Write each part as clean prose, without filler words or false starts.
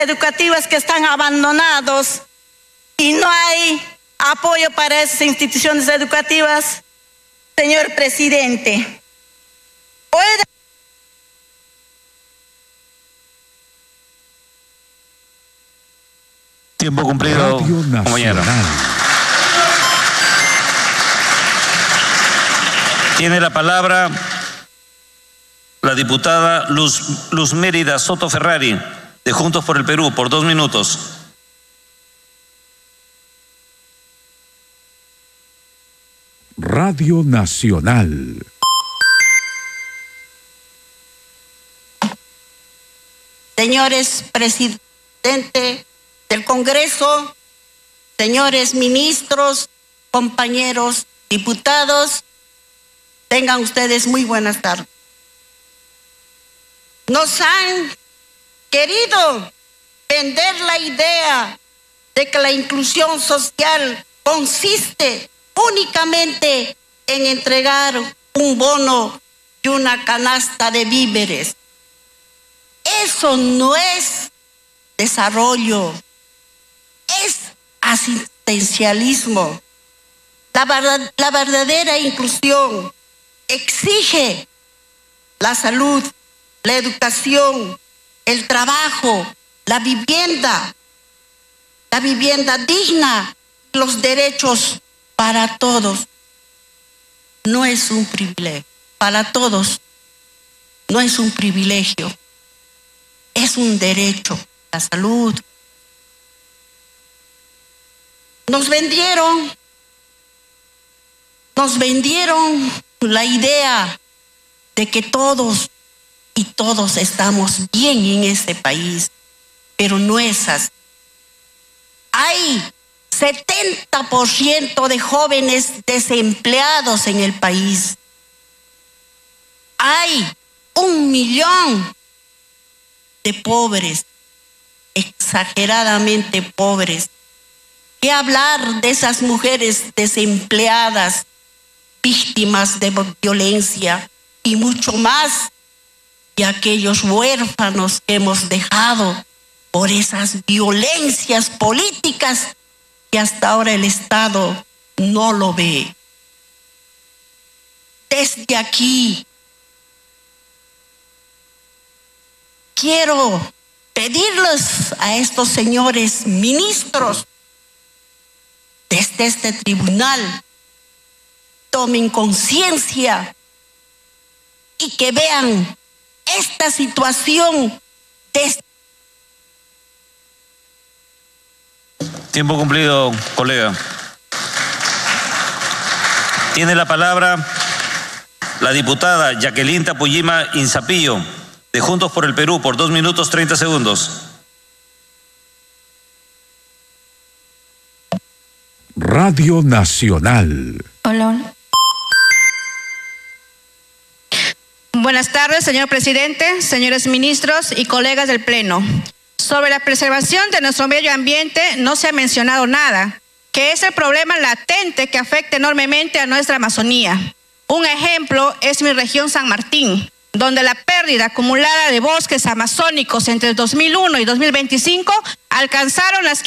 educativas que están abandonados y no hay apoyo para esas instituciones educativas, señor presidente. Tiempo cumplido, compañero. Tiene la palabra la diputada Luz Mérida Soto Ferrari, de Juntos por el Perú, por 2 minutos. Radio Nacional. Señores presidente del Congreso, señores ministros, compañeros diputados, tengan ustedes muy buenas tardes. Nos han querido vender la idea de que la inclusión social consiste únicamente en entregar un bono y una canasta de víveres. Eso no es desarrollo, es asistencialismo. La verdadera inclusión exige la salud, la educación, el trabajo, la vivienda digna, los derechos para todos. No es un privilegio, para todos no es un privilegio, es un derecho, la salud. Nos vendieron la idea de que todos y todos estamos bien en este país, pero no es así. Hay 70% de jóvenes desempleados en el país. Hay 1 millón de pobres, exageradamente pobres. ¿Qué hablar de esas mujeres desempleadas, víctimas de violencia y mucho más? Y aquellos huérfanos que hemos dejado por esas violencias políticas que hasta ahora el Estado no lo ve. Desde aquí quiero pedirles a estos señores ministros desde este tribunal, tomen conciencia y que vean esta situación desde... Tiempo cumplido, colega. Tiene la palabra la diputada Jacqueline Tapuyima Inzapillo, de Juntos por el Perú, por 2 minutos 30 segundos. Radio Nacional. Hola. Buenas tardes, señor presidente, señores ministros y colegas del Pleno. Sobre la preservación de nuestro medio ambiente no se ha mencionado nada, que es el problema latente que afecta enormemente a nuestra Amazonía. Un ejemplo es mi región San Martín, donde la pérdida acumulada de bosques amazónicos entre 2001 y 2025 alcanzaron las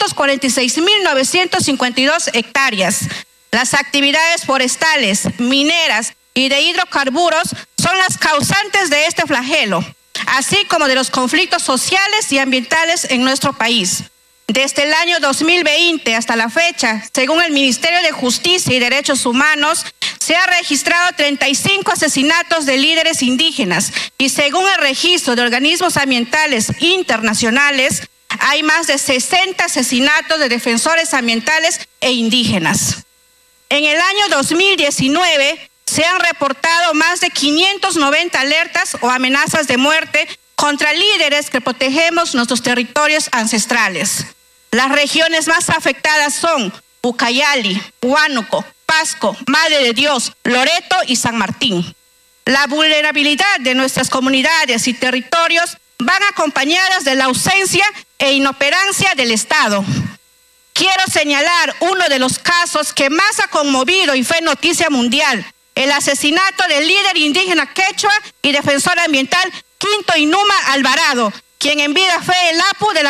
546.952 hectáreas. Las actividades forestales, mineras y de hidrocarburos son las causantes de este flagelo, así como de los conflictos sociales y ambientales en nuestro país. Desde el año 2020 hasta la fecha, según el Ministerio de Justicia y Derechos Humanos, se ha registrado 35 asesinatos de líderes indígenas y según el registro de organismos ambientales internacionales, hay más de 60 asesinatos de defensores ambientales e indígenas. En el año 2019 se han reportado más de 590 alertas o amenazas de muerte contra líderes que protegemos nuestros territorios ancestrales. Las regiones más afectadas son Ucayali, Huánuco, Pasco, Madre de Dios, Loreto y San Martín. La vulnerabilidad de nuestras comunidades y territorios van acompañadas de la ausencia e inoperancia del Estado. Quiero señalar uno de los casos que más ha conmovido y fue noticia mundial: el asesinato del líder indígena quechua y defensor ambiental Quinto Inuma Alvarado, quien en vida fue el apu de la